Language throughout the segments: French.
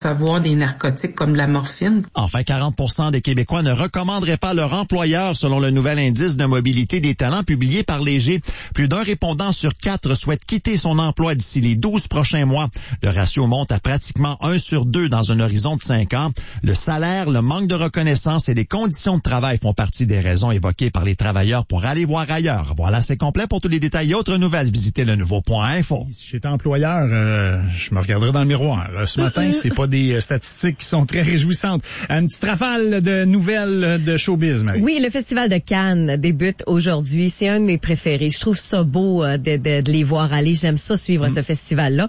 avoir des narcotiques comme de la morphine. Enfin, 40% des Québécois ne recommanderaient pas leur employeur selon le nouvel indice de mobilité des talents publié par Léger. Plus d'un répondant sur 4 souhaite quitter son emploi d'ici les 12 prochains mois. Le ratio monte à pratiquement 1 sur 2 dans un horizon de 5 ans. Le salaire, le manque de reconnaissance et les conditions de travail font partie des raisons évoquées par les travailleurs pour aller voir ailleurs. Voilà, c'est complet. Pour tous les détails et autres nouvelles, visitez le nouveau.info. Si j'étais employeur, je me regarderais dans le miroir. Ce matin, c'est pas des statistiques qui sont très réjouissantes. Une petite rafale de nouvelles de showbiz, Marie. Oui, le Festival de Cannes débute aujourd'hui. C'est un de mes préférés. Je trouve ça beau de les voir aller. J'aime ça suivre ce festival-là.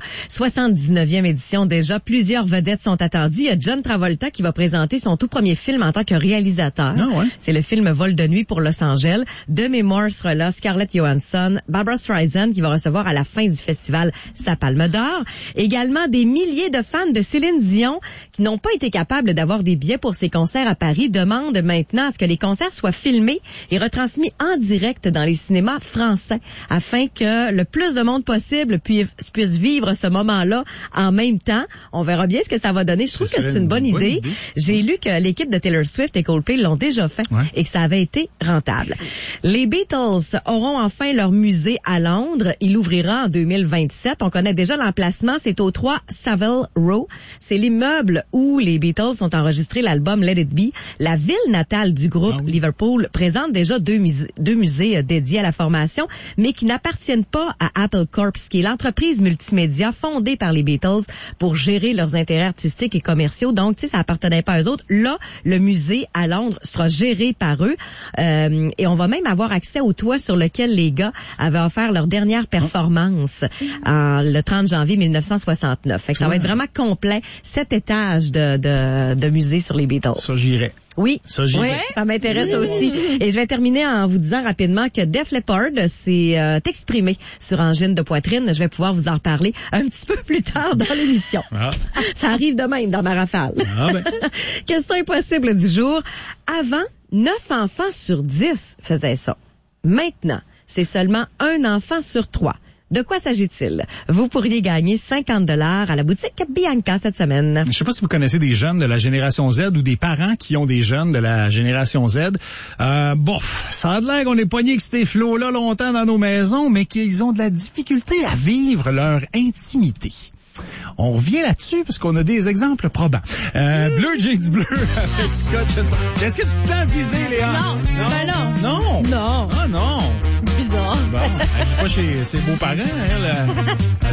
79e édition déjà. Plusieurs vedettes sont attendues. Il y a John Travolta qui va présenter son tout premier film en tant que réalisateur. Ah ouais? C'est le film Vol de nuit pour Los Angeles. Demi Moore sera là. Scarlett Johansson. Barbra Streisand qui va recevoir à la fin du festival sa Palme d'Or. Également des milliers de fans de Céline Dion qui n'ont pas été capables d'avoir des billets pour ses concerts à Paris demandent maintenant à ce que les concerts soient filmés et retransmis en direct dans les cinémas français afin que le plus de monde possible puisse vivre ce moment-là en même temps. On verra bien ce que ça va donner. Je trouve que c'est une bonne idée. J'ai lu que l'équipe de Taylor Swift et Coldplay l'ont déjà fait et que ça avait été rentable. Les Beatles auront enfin leur musée à Londres. Il ouvrira en 2027. On connaît déjà l'emplacement. C'est au 3 Savile Row. C'est l'immeuble où les Beatles ont enregistré l'album Let It Be. La ville natale du groupe, Liverpool, présente déjà deux musées dédiés à la formation, mais qui n'appartiennent pas à Apple Corps, qui est l'entreprise multimédia fondée par les Beatles pour gérer leurs intérêts artistiques et commerciaux. Donc, tu sais, ça appartenait pas à eux autres. Là, le musée à Londres sera géré par eux. Et on va même avoir accès au toit sur lequel les gars avaient offert leur dernière performance le 30 janvier 1969. Fait que ça va être vraiment complet. 7 étages de musée sur les Beatles. Ça, j'irais. Oui, ça m'intéresse aussi. Et je vais terminer en vous disant rapidement que Def Leppard s'est exprimé sur angine de poitrine. Je vais pouvoir vous en reparler un petit peu plus tard dans l'émission. Ça arrive de même dans ma rafale. Question impossible du jour. Avant, 9 enfants sur 10 faisaient ça. Maintenant, c'est seulement 1 enfant sur 3. De quoi s'agit-il? Vous pourriez gagner 50 $ à la boutique Bianca cette semaine. Je sais pas si vous connaissez des jeunes de la génération Z ou des parents qui ont des jeunes de la génération Z. Ça a l'air qu'on est pognés avec ces flots-là longtemps dans nos maisons, mais qu'ils ont de la difficulté à vivre leur intimité. On revient là-dessus parce qu'on a des exemples probants. Bleu Jeans Bleu avec Scotch. Est-ce que tu te sens visé, Léa? Non. Ben non. Non? Non. Ah non. Bizarre. Bon, elle vit pas chez ses beaux-parents, elle.